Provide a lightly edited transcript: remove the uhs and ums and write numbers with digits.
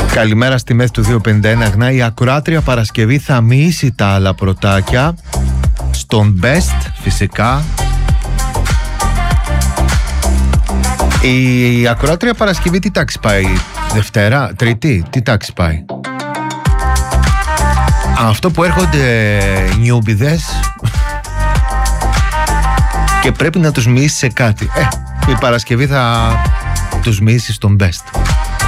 Καλημέρα στη μέθη του 251 γνά. Η ακροάτρια Παρασκευή θα μοιήσει τα άλλα πρωτάκια στον Best φυσικά. Η ακροάτρια Παρασκευή τι τάξη πάει? Δευτέρα, Τρίτη, τι τάξη πάει? Αυτό που έρχονται νιούμπιδες και πρέπει να τους μοιήσει σε κάτι. Η Παρασκευή θα τους μοιήσει στον Best.